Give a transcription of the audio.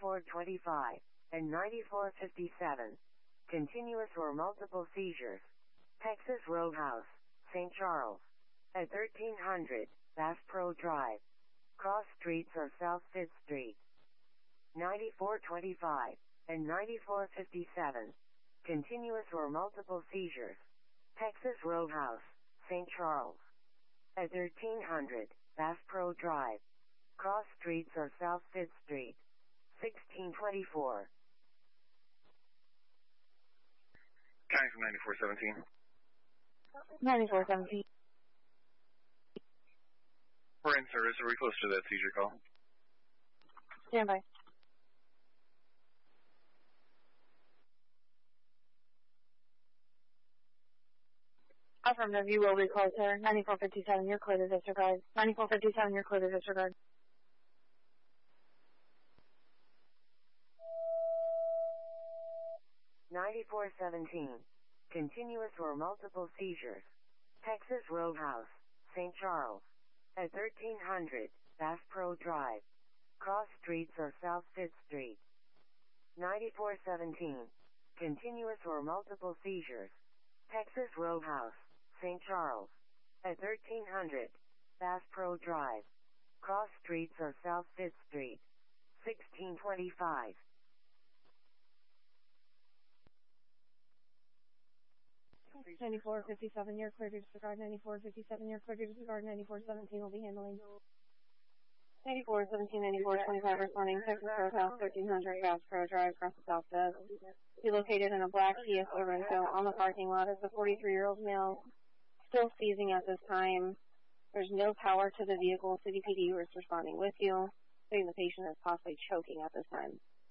9425 and 9457. Continuous or multiple seizures. Texas Roadhouse, St. Charles. At 1300 Bass Pro Drive. Cross Streets or South 5th Street. 9425 and 9457. Continuous or multiple seizures. Texas Roadhouse, St. Charles. At 1300 Bass Pro Drive. Cross Streets or South 5th Street. 1624. County from 9417. 9417. We're in service. Are we close to that seizure call? Stand by. Affirmative, you will be closed, sir. 9457, you're clear to disregard. 9457, you're clear to disregard. (9417) Continuous or multiple seizures. Texas Roadhouse, St. Charles. At 1300 Bass Pro Drive. Cross Streets or South 5th Street. 9417. Continuous or multiple seizures. Texas Roadhouse, St. Charles. At 1300 Bass Pro Drive. Cross Streets or South 5th Street. 1625. Okay. 9457, you're clear to disregard. 9457, you're clear to disregard. 9417 will be handling. 9417, 9425, responding Texas Roadhouse, 1300 Bass Pro Drive, across the South Desert. He located in a black Kia Sorento on the parking lot is a 43-year-old male, still seizing at this time. There's no power to the vehicle. City PD is responding with you, saying the patient is possibly choking at this time.